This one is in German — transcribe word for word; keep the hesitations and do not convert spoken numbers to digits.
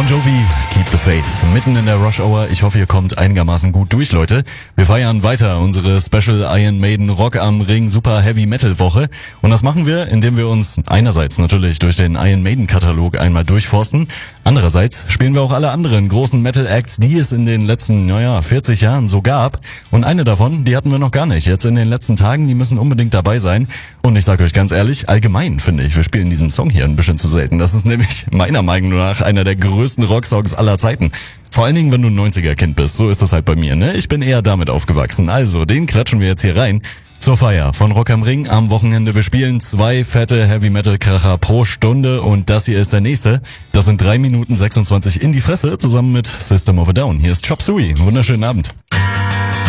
Jovi, Keep the Faith. Mitten in der Rush Hour. Ich hoffe, ihr kommt einigermaßen gut durch, Leute. Wir feiern weiter unsere Special Iron Maiden Rock am Ring Super Heavy Metal Woche. Und das machen wir, indem wir uns einerseits natürlich durch den Iron Maiden Katalog einmal durchforsten. Andererseits spielen wir auch alle anderen großen Metal Acts, die es in den letzten, naja, vierzig Jahren so gab. Und eine davon, die hatten wir noch gar nicht. Jetzt in den letzten Tagen, die müssen unbedingt dabei sein. Und ich sage euch ganz ehrlich, allgemein finde ich, wir spielen diesen Song hier ein bisschen zu selten. Das ist nämlich meiner Meinung nach einer der größten Rocksongs aller Zeiten. Vor allen Dingen, wenn du ein neunziger-Kind bist. So ist das halt bei mir, ne? Ich bin eher damit aufgewachsen. Also, den klatschen wir jetzt hier rein. Zur Feier von Rock am Ring am Wochenende. Wir spielen zwei fette Heavy-Metal-Kracher pro Stunde und das hier ist der nächste. Das sind drei Minuten sechsundzwanzig in die Fresse zusammen mit System of a Down. Hier ist Chop Suey. Wunderschönen Abend.